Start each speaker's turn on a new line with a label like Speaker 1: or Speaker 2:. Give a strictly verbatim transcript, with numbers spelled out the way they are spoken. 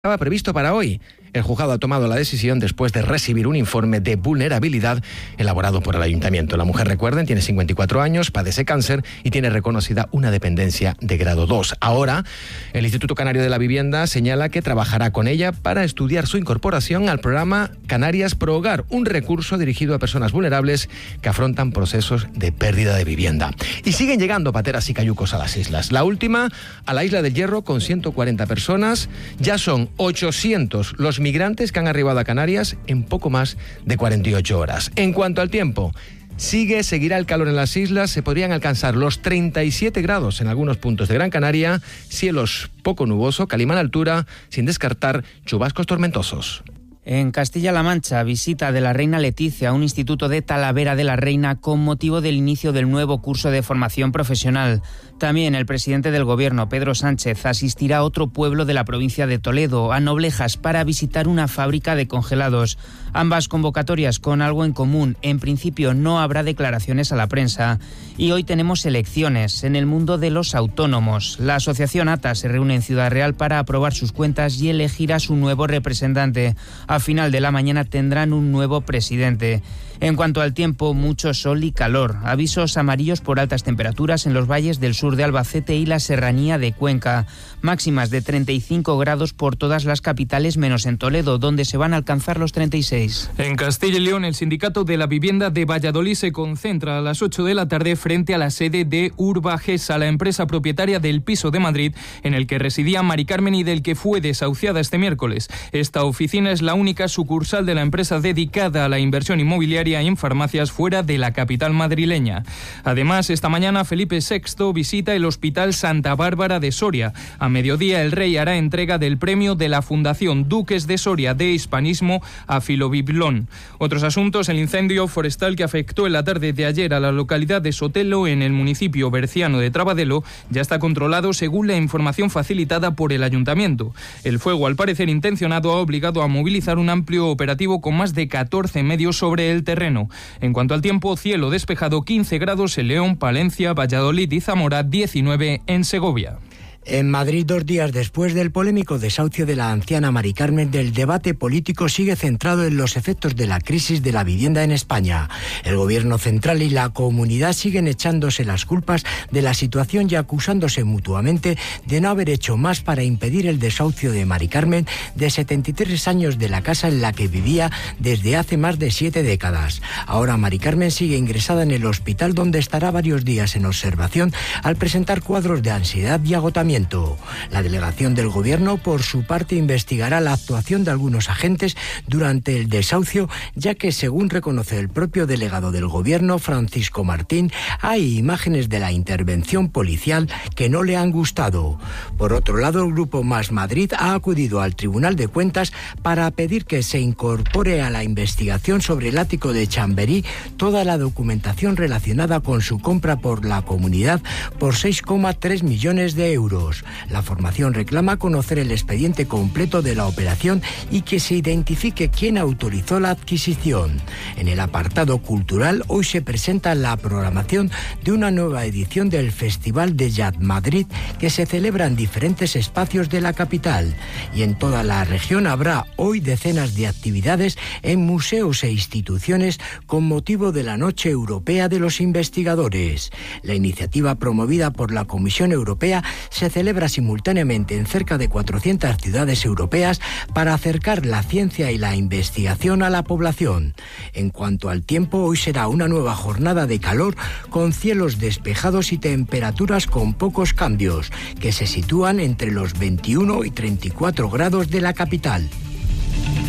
Speaker 1: Estaba previsto para hoy. El juzgado ha tomado la decisión después de recibir un informe de vulnerabilidad elaborado por el ayuntamiento. La mujer, recuerden, tiene cincuenta y cuatro años, padece cáncer y tiene reconocida una dependencia de grado dos. Ahora, el Instituto Canario de la Vivienda señala que trabajará con ella para estudiar su incorporación al programa Canarias Pro Hogar, un recurso dirigido a personas vulnerables que afrontan procesos de pérdida de vivienda. Y siguen llegando pateras y cayucos a las islas. La última, a la Isla del Hierro, con ciento cuarenta personas. Ya son ochocientos los migrantes que han arribado a Canarias en poco más de cuarenta y ocho horas. En cuanto al tiempo, sigue, seguirá el calor en las islas. Se podrían alcanzar los treinta y siete grados en algunos puntos de Gran Canaria, cielos poco nuboso, calima en altura, sin descartar chubascos tormentosos.
Speaker 2: En Castilla-La Mancha, visita de la reina Leticia a un instituto de Talavera de la Reina con motivo del inicio del nuevo curso de formación profesional. También el presidente del Gobierno, Pedro Sánchez, asistirá a otro pueblo de la provincia de Toledo, a Noblejas, para visitar una fábrica de congelados. Ambas convocatorias con algo en común. En principio no habrá declaraciones a la prensa. Y hoy tenemos elecciones en el mundo de los autónomos. La asociación A T A se reúne en Ciudad Real para aprobar sus cuentas y elegir a su nuevo representante. A final de la mañana tendrán un nuevo presidente. En cuanto al tiempo, mucho sol y calor. Avisos amarillos por altas temperaturas en los valles del sur de Albacete y la serranía de Cuenca. Máximas de treinta y cinco grados por todas las capitales menos en Toledo, donde se van a alcanzar los treinta y seis.
Speaker 3: En Castilla y León, el Sindicato de la Vivienda de Valladolid se concentra a las ocho de la tarde frente a la sede de Urbagesa, la empresa propietaria del piso de Madrid en el que residía Mari Carmen y del que fue desahuciada este miércoles. Esta oficina es la única sucursal de la empresa dedicada a la inversión inmobiliaria en farmacias fuera de la capital madrileña. Además, esta mañana Felipe sexto visita el Hospital Santa Bárbara de Soria. A mediodía el rey hará entrega del premio de la Fundación Duques de Soria de Hispanismo a Filobiblón. Otros asuntos: el incendio forestal que afectó en la tarde de ayer a la localidad de Sotelo, en el municipio berciano de Trabadelo, ya está controlado según la información facilitada por el ayuntamiento. El fuego, al parecer intencionado, ha obligado a movilizar un amplio operativo con más de catorce medios sobre el terreno. En cuanto al tiempo, cielo despejado, quince grados en León, Palencia, Valladolid y Zamora, diecinueve en Segovia.
Speaker 4: En Madrid, dos días después del polémico desahucio de la anciana Mari Carmen, el debate político sigue centrado en los efectos de la crisis de la vivienda en España. El gobierno central y la comunidad siguen echándose las culpas de la situación y acusándose mutuamente de no haber hecho más para impedir el desahucio de Mari Carmen, de setenta y tres años, de la casa en la que vivía desde hace más de siete décadas. Ahora Mari Carmen sigue ingresada en el hospital, donde estará varios días en observación al presentar cuadros de ansiedad y agotamiento. La delegación del Gobierno, por su parte, investigará la actuación de algunos agentes durante el desahucio, ya que, según reconoce el propio delegado del Gobierno, Francisco Martín, hay imágenes de la intervención policial que no le han gustado. Por otro lado, el Grupo Más Madrid ha acudido al Tribunal de Cuentas para pedir que se incorpore a la investigación sobre el ático de Chamberí toda la documentación relacionada con su compra por la comunidad por seis coma tres millones de euros. La formación reclama conocer el expediente completo de la operación y que se identifique quién autorizó la adquisición. En el apartado cultural, hoy se presenta la programación de una nueva edición del Festival de Jazz Madrid, que se celebra en diferentes espacios de la capital. Y en toda la región habrá hoy decenas de actividades en museos e instituciones con motivo de la Noche Europea de los Investigadores. La iniciativa, promovida por la Comisión Europea, se celebra simultáneamente en cerca de cuatrocientas ciudades europeas para acercar la ciencia y la investigación a la población. En cuanto al tiempo, hoy será una nueva jornada de calor con cielos despejados y temperaturas con pocos cambios, que se sitúan entre los veintiuno y treinta y cuatro grados de la capital.